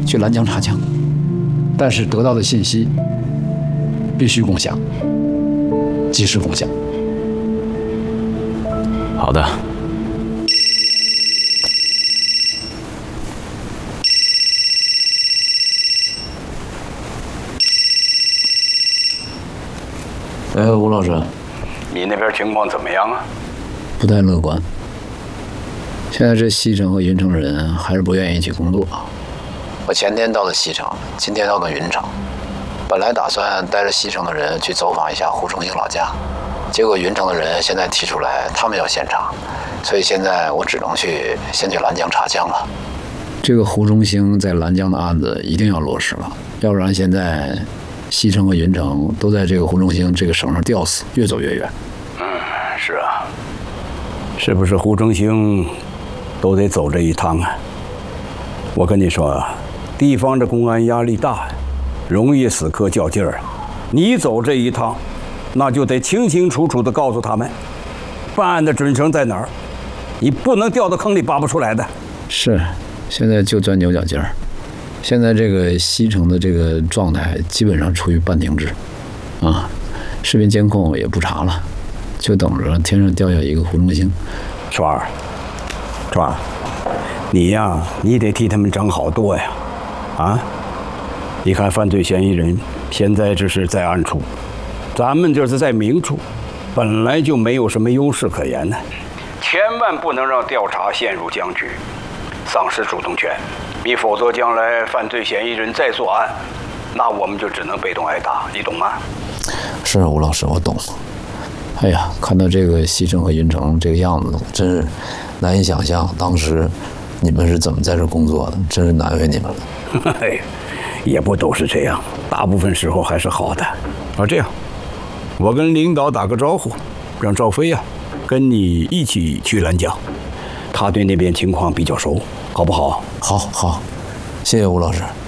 去兰江查枪，但是得到的信息必须共享，及时共享。 好的。 吴老师， 你那边情况怎么样啊？ 不太乐观。现在这西城和云城人还是不愿意一起工作。我前天到了西城，今天到了云城，本来打算带着西城的人去走访一下胡忠兴老家，结果云城的人现在提出来他们要现查，所以现在我只能先去兰江查枪了。这个胡忠兴在兰江的案子一定要落实了，要不然现在西城和云城都在这个胡忠兴这个绳上吊死，越走越远。 是啊，是不是胡忠兴都得走这一趟啊？我跟你说，地方的公安压力大，容易死磕较劲儿。你走这一趟，那就得清清楚楚地告诉他们，办案的准绳在哪儿，你不能掉到坑里拔不出来的。 是，现在就钻牛角尖儿。现在这个西城的这个状态基本上处于半停滞，视频监控也不查了，就等着天上掉下一个胡忠兴。 川儿，你呀，你得替他们长好多呀，你看犯罪嫌疑人现在这是在暗处，咱们这是在明处，本来就没有什么优势可言呢，千万不能让调查陷入僵局，丧失主动权。你否则将来犯罪嫌疑人再作案，那我们就只能被动挨打，你懂吗？ 是吴老师，我懂。哎呀，看到这个西城和云城这个样子，真是难以想象当时你们是怎么在这工作的，真是难为你们了。 也不都是这样，大部分时候还是好的。这样，我跟领导打个招呼，让赵飞跟你一起去兰江，他对那边情况比较熟，好不好？ 好，谢谢吴老师。